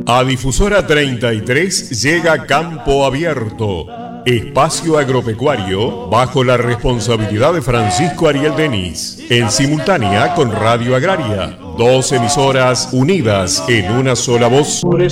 A Difusora 33 llega Campo Abierto, espacio agropecuario bajo la responsabilidad de Francisco Ariel Denis, en simultánea con Radio Agraria, dos emisoras unidas en una sola voz. Por eso